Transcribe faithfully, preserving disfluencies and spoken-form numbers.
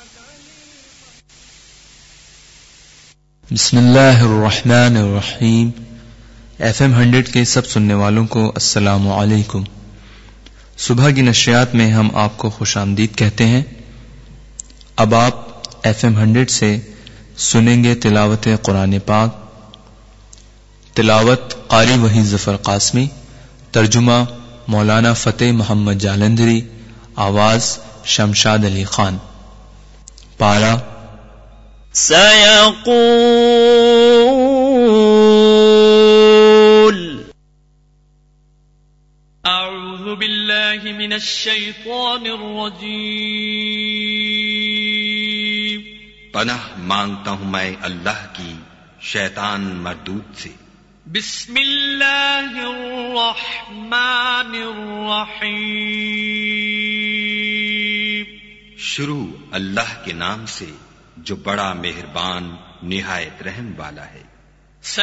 بسم اللہ الرحمن الرحیم۔ ایف ایم ہنڈریڈ کے سب سننے والوں کو السلام علیکم۔ صبح کی نشریات میں ہم آپ کو خوش آمدید کہتے ہیں۔ اب آپ ایف ایم ہنڈریڈ سے سنیں گے تلاوت قرآن پاک۔ تلاوت قاری وحید ظفر قاسمی، ترجمہ مولانا فتح محمد جالندھری، آواز شمشاد علی خان۔ پارہ سيقول أعوذ بالله من الشيطان الرجيم پناہ مانگتا ہوں میں اللہ کی شیطان مردود سے۔ بسم اللہ الرحمن الرحیم شروع اللہ کے نام سے جو بڑا مہربان نہایت رحم والا ہے۔